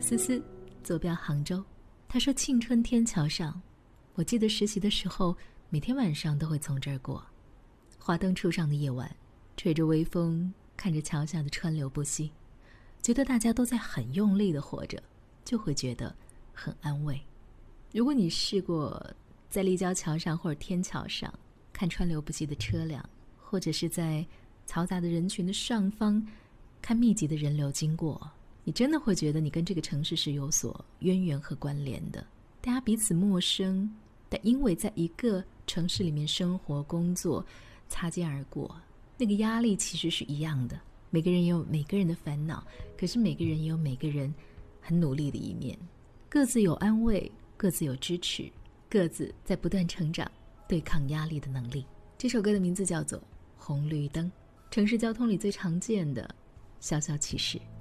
思思坐标杭州，她说庆春天桥上，我记得实习的时候每天晚上都会从这儿过。华灯初上的夜晚，吹着微风，看着桥下的川流不息，觉得大家都在很用力地活着，就会觉得很安慰。如果你试过在立交桥上或者天桥上看川流不息的车辆，或者是在嘈杂的人群的上方看密集的人流经过，你真的会觉得你跟这个城市是有所渊源和关联的。大家彼此陌生，但因为在一个城市里面生活工作，擦肩而过，那个压力其实是一样的。每个人也有每个人的烦恼，可是每个人也有每个人很努力的一面，各自有安慰，各自有支持，各自在不断成长，对抗压力的能力。这首歌的名字叫做《红绿灯》，城市交通里最常见的小小启示。